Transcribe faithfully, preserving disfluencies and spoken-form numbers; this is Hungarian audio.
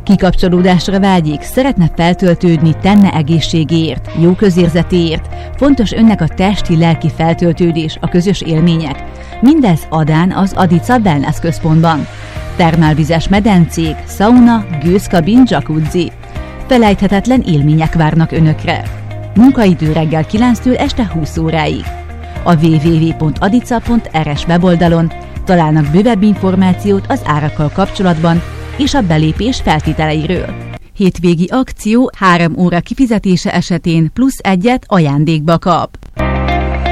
Kikapcsolódásra vágyik, szeretne feltöltődni, tenne egészségéért, jó közérzetéért. Fontos önnek a testi-lelki feltöltődés, a közös élmények. Mindez Adán, az Adica Wellness központban. Termálvizes medencék, sauna, gőzkabin, jacuzzi. Felejthetetlen élmények várnak önökre. Munkaidő reggel kilenctől este húsz óráig. A double-u double-u double-u pont adica pont er es weboldalon találnak bővebb információt az árakkal kapcsolatban és a belépés feltételeiről. Hétvégi akció három óra kifizetése esetén plusz egyet ajándékba kap.